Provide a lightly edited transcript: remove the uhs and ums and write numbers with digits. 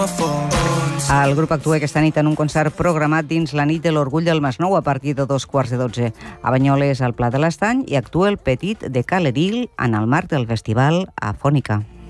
El grup actua aquesta nit en un concert programat dins la nit de l'Orgull del Masnou a partir de 2:15. A Banyoles, al Pla de l'Estany, i actua el Petit de Caleril en el marc del Festival Afònica.